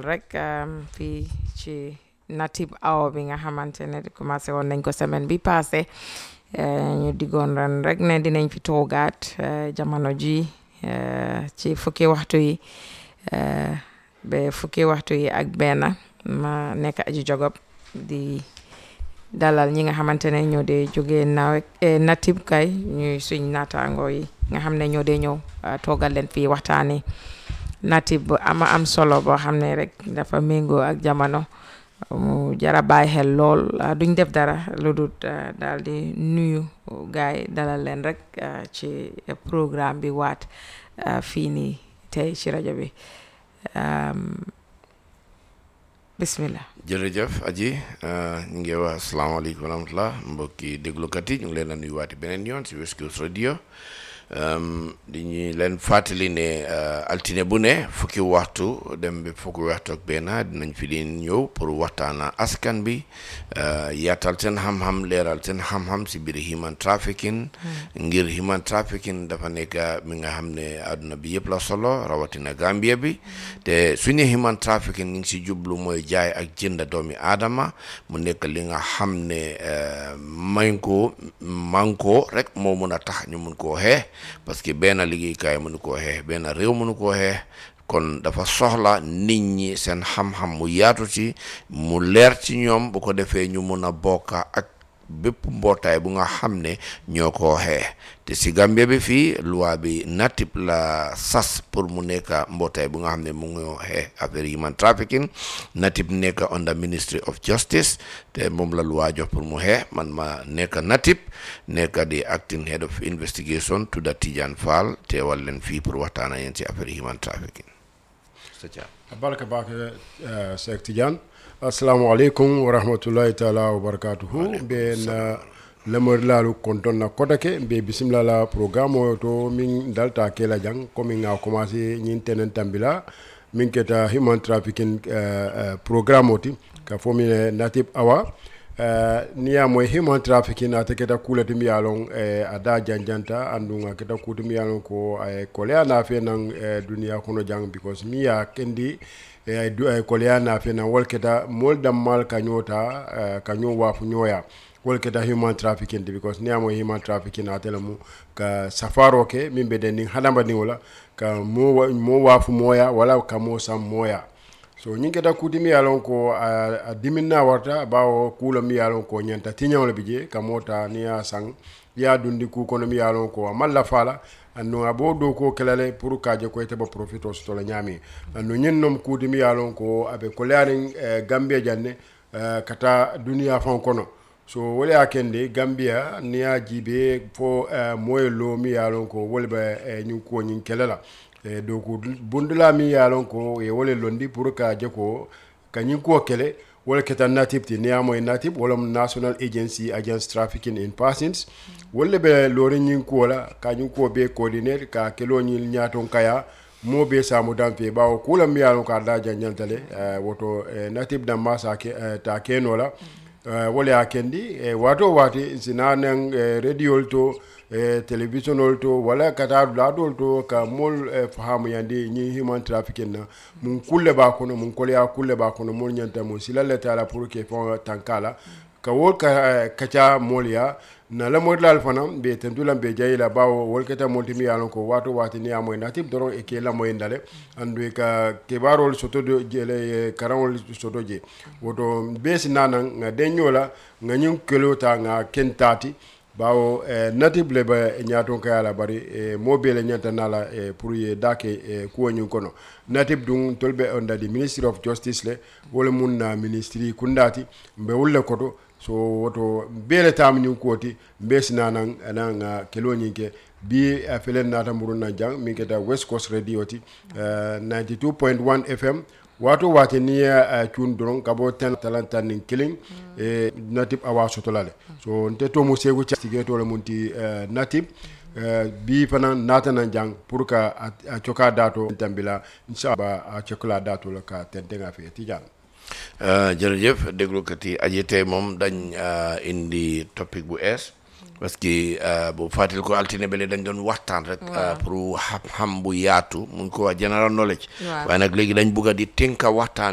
rek fii ci Natib Awa bi nga xamante ne commencé woon nañ ko semaine bi passé ñu diggoon ren rek ne dinañ fi toogaat jamono ji ci fukki waxtu yi ba fukki waxtu yi ak benn ma nekk aji jogob di dalal ñi nga xamante ne ñoo dee jógee Natib kay ñuy suñ naataango yi nga xam ne ñoo dee ñëw toogal leen fii waxtaani Natib bu am solo boo xam ne rek dafa méngoo ak jamono mu jara bàyyi xel lool duñ def dara lu dul daal di nuyu gaay dalal leen rek ci programme bi waat fii nii tey ci rajo bi bismillah. jërëjëf aji ñu ngi wax asalaamaaleykum wa rahmatulah mbokki déglukat yi ñu ngi leen a nuyuwaati beneen yoon si West Coast Radio di ñu leen fàttali ne altine bu ne fukki waxtu dem ba fukki waxtu ak benn dinañ fi di ñëw pour waxtaana askan bi yaatal seen xam-xam leeral seen xam-xam si biir human trafficking ngir human trafficking dafa nekk mi nga xam ne àdduna bi yëpp la solo rawatina Gambia bi te suñu human trafficking ñu ngi si jublu mooy jaay ak jënd doomi aadama mu nekk li nga xam ne manko rek moo mun a tax ñu mun koo xee parce que benn liggéeykaay mënu koo xeex benn réew mënu koo xeex kon dafa soxla nit ñi seen xam-xam mu yaatu ci mu leer ci ñoom bu ko defee ñu mun a bokka ak bépp mbootaay bu nga xam ne ñoo koo xeex te si Gambia bi fii loi bi Natib la sas pour mu nekk mbootaay bu nga xam ne mu ngi xeex affaire human trafficking Natib nekk under Ministry of Justice te moom la loi jox pour mu xeex man ma nekk Natib nekk di acting head of investigation tudda Tidiane Fall teewal leen fii pour waxtaana yéen ci affaire human trafficking. barka Cheikh Tidiane. Assalamu alaikum wa rahmatullahi ta'ala wa barakatuhu. Be na lamar lalu konton na kodake be bismillah la programme to min dalta kela jang ko min nga commencé ñin tenen tambila min keta human trafficking programme oti ka fo min Natib Awa niya moy human trafficking ata keta kulati mi yalon ada janjanta andunga keta kutu mi yalon ko ko le na fe nan dunia kono jang because mi ya kendi koleana fena wolketa mol dammal kanyota kanyo wafu nyoya wolketa human trafficking because niamo human trafficking atelamu ka safaro ke mimbe den hadamba ni wala ka mo wafu moya wala ka mo sam moya so nyingeta kutimi yalon ko diminna warta bawo kula mi yalon ko nyanta tinyawle bije ka mota niya sang ya dundi ku kono mi yalon ko malla fala anno abo do ko kelale pour kaje ko teba profito so la nyami anno nyennom kudi mi yalon ko abe ko larin Gambia janne kata dunia fon kono so wala akende Gambia niya jibe fo moyelo mi yalon ko wolba nyu ko nyin kelela do ko bundula mi yalon ko e wole londi pour kaje ko kanyin ko kele wala keta Natib ti niya moy Natib wala National Agency Against Trafficking in Persons wala be lori nyin ko wala ka nyin ko be coordinate ka kelo nyin nyaton kaya mo be samu dampe bawo kula mi yalon ka da janjantale woto Natib da masa ke ta kenola wala akendi wato wati sinanen radio to television to wala kata ladol to ka mol fahamu yandi ni human trafficking na mun kulle ba kono mun kolya kulle ba kono mun nyanta mun silale tala pour que fon tankala ka wol ka kacha molya na la mod lal fanam be tendulam be jayila bawo wol kata multimi yalon ko wato wati ni amoy Natib doron e ke la moy ndale andu ka kebarol soto do jele karawol soto je woto besi nanan nga denyola nga nyum kelota nga kentati bawo Natib le ba nyaton kala bari mobile nyanta nala pour ye dake ko nyun kono Natib dun tolbe under the Ministry of Justice le wala mun na ministry kundati be wulle koto so woto bele tam nyun koti besina nan ananga kelo nyinke bi afelen nata muruna jang mi keta West Coast Radio ti 92.1 FM wato wati ni tune dron kabo ten talanta nin killing Natib Awa sotolale so nte to mo segu ci geto le munti Natib bi fana nata nan jang pour ka a choka dato tambila inshallah a choka dato la ka tentenga fe tijan jërëjëf déglukat yi aji tey moom dañ indi topic bu ees parce que bu fàttali ko altine bele dañ doon waxtaan rek pour xam bu yaatu mun ko wax general knowledge waaye nag léegi dañ bëgg a di tënka waxtaan